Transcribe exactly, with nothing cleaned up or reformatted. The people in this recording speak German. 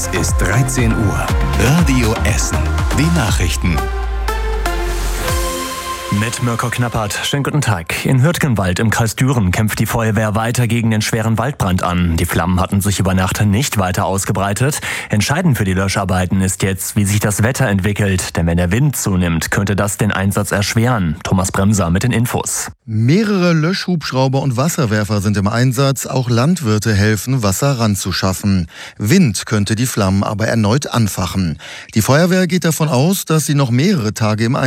Es ist dreizehn Uhr. Radio Essen. Die Nachrichten. Mit Mirko Knappert. Schönen guten Tag. In Hürtgenwald im Kreis Düren kämpft die Feuerwehr weiter gegen den schweren Waldbrand an. Die Flammen hatten sich über Nacht nicht weiter ausgebreitet. Entscheidend für die Löscharbeiten ist jetzt, wie sich das Wetter entwickelt. Denn wenn der Wind zunimmt, könnte das den Einsatz erschweren. Thomas Bremser mit den Infos. Mehrere Löschhubschrauber und Wasserwerfer sind im Einsatz. Auch Landwirte helfen, Wasser ranzuschaffen. Wind könnte die Flammen aber erneut anfachen. Die Feuerwehr geht davon aus, dass sie noch mehrere Tage im Einsatz